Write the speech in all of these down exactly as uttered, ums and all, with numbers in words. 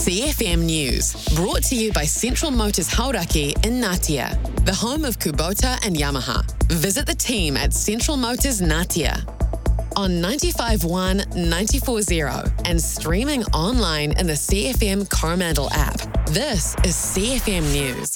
C F M News, brought to you by Central Motors Hauraki in Ngatea, the home of Kubota and Yamaha. Visit the team at Central Motors Ngatea on ninety-five point one, ninety-four point zero and streaming online in the C F M Coromandel app. This is C F M News.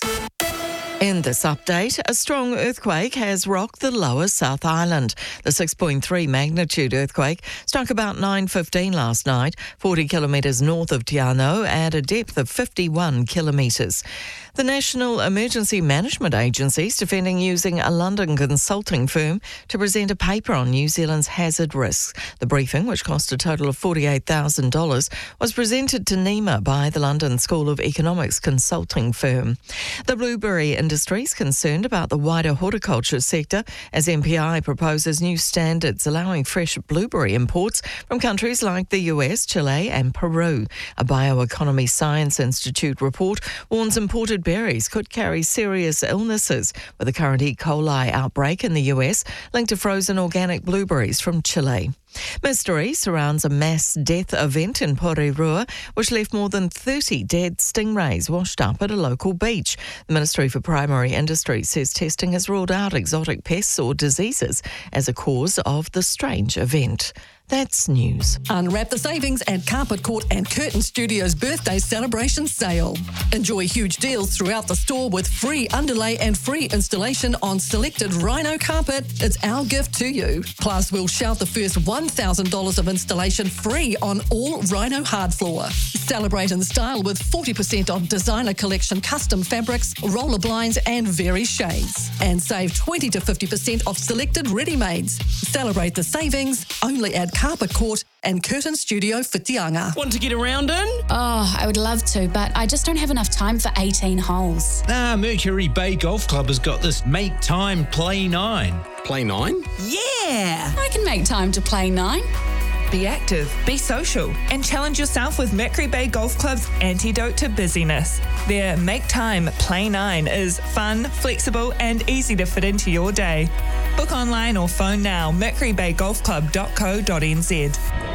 In this update, a strong earthquake has rocked the lower South Island. The six point three magnitude earthquake struck about nine fifteen last night, forty kilometres north of Te Anau at a depth of fifty-one kilometres. The National Emergency Management Agency is defending using a London consulting firm to present a paper on New Zealand's hazard risks. The briefing, which cost a total of forty-eight thousand dollars, was presented to NEMA by the London School of Economics consulting firm. The blueberry industry is concerned about the wider horticulture sector as M P I proposes new standards allowing fresh blueberry imports from countries like the U S, Chile and Peru. A Bioeconomy Science Institute report warns imported berries could carry serious illnesses, with the current E. coli outbreak in the U S linked to frozen organic blueberries from Chile. Mystery surrounds a mass death event in Porirua, which left more than thirty dead stingrays washed up at a local beach. The Ministry for Primary Industry says testing has ruled out exotic pests or diseases as a cause of the strange event. That's news. Unwrap the savings at Carpet Court and Curtain Studios birthday celebration sale. Enjoy huge deals throughout the store with free underlay and free installation on selected Rhino carpet. It's our gift to you. Plus, we'll shout the first one thousand dollars of installation free on all Rhino hard floor. Celebrate in style with forty percent off designer collection custom fabrics, roller blinds and varied shades. And save twenty to fifty percent off selected ready-mades. Celebrate the savings only at Carpet Court and Curtain Studio Whitianga. Want to get around in? Oh, I would love to, but I just don't have enough time for eighteen holes. Ah, Mercury Bay Golf Club has got this Make Time Play nine. Play nine? Yeah! I can make time to play nine. Be active, be social, and challenge yourself with Mercury Bay Golf Club's antidote to busyness. Their Make Time Play nine is fun, flexible, and easy to fit into your day. Book online or phone now, mercury bay golf club dot co dot n z.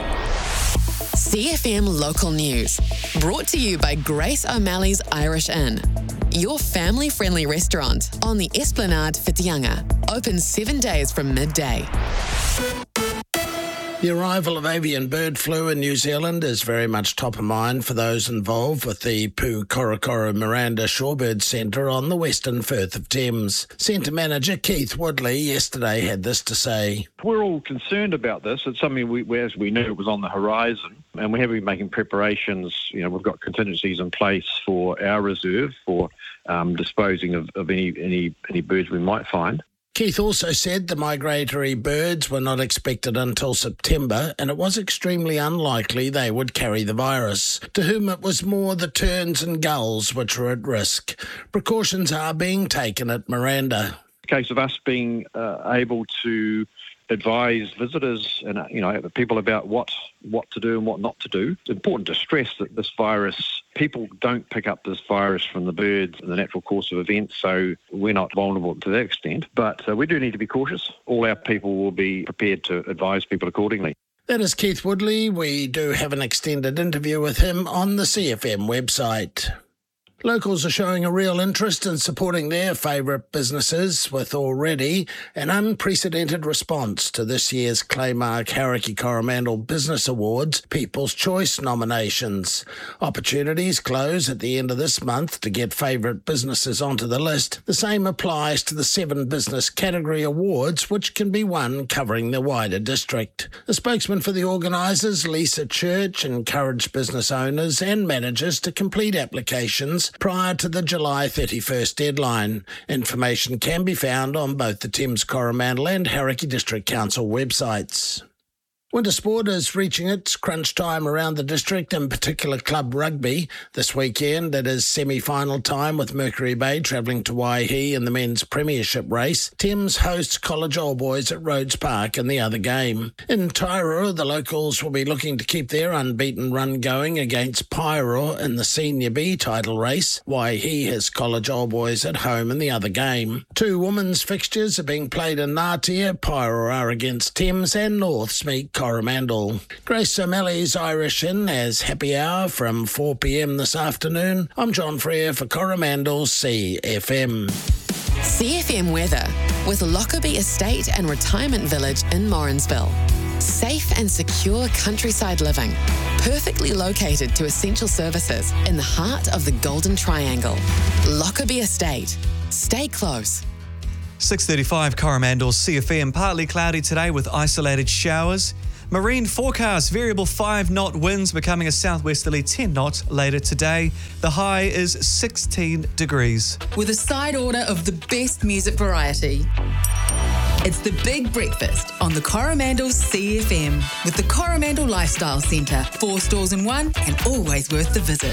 C F M Local News, brought to you by Grace O'Malley's Irish Inn, your family-friendly restaurant on the Esplanade Whitianga, open seven days from midday. The arrival of avian bird flu in New Zealand is very much top of mind for those involved with the Pu Korokoro Miranda Shorebird Centre on the western Firth of Thames. Centre Manager Keith Woodley yesterday had this to say. We're all concerned about this. It's something we, we, as we knew, it was on the horizon, and we have been making preparations. You know, we've got contingencies in place for our reserve for um, disposing of, of any, any, any birds we might find. Keith also said the migratory birds were not expected until September, and it was extremely unlikely they would carry the virus. To whom it was more the terns and gulls which were at risk. Precautions are being taken at Miranda. A case of us being uh, able to advise visitors and uh, you know people about what what to do and what not to do. It's important to stress that this virus, people don't pick up this virus from the birds in the natural course of events, so we're not vulnerable to that extent. But uh, we do need to be cautious. All our people will be prepared to advise people accordingly. That is Keith Woodley. We do have an extended interview with him on the C F M website. Locals are showing a real interest in supporting their favourite businesses with already an unprecedented response to this year's Claymark Hauraki Coromandel Business Awards People's Choice nominations. Opportunities close at the end of this month to get favourite businesses onto the list. The same applies to the seven business category awards which can be won covering the wider district. A spokesman for the organisers, Lisa Church, encouraged business owners and managers to complete applications prior to the July thirty-first deadline. Information can be found on both the Thames Coromandel and Hauraki District Council websites. Winter sport is reaching its crunch time around the district, in particular club rugby. This weekend it is semi-final time with Mercury Bay travelling to Waihi in the men's premiership race. Thames hosts College Old Boys at Rhodes Park in the other game. In Tairua, the locals will be looking to keep their unbeaten run going against Paeroa in the Senior B title race. Waihi has College Old Boys at home in the other game. Two women's fixtures are being played in Ngatea. Paeroa are against Thames and Norths meet Coromandel. Grace O'Malley's Irish Inn has happy hour from four p m this afternoon. I'm John Freer for Coromandel C F M. C F M weather with Lockerbie Estate and Retirement Village in Morrinsville. Safe and secure countryside living, perfectly located to essential services in the heart of the Golden Triangle. Lockerbie Estate. Stay close. six thirty-five Coromandel C F M, partly cloudy today with isolated showers. Marine forecast, variable five knot winds becoming a southwesterly ten knots later today. The high is sixteen degrees. With a side order of the best music variety. It's the Big Breakfast on the Coromandel C F M with the Coromandel Lifestyle Centre. Four stores in one and always worth the visit.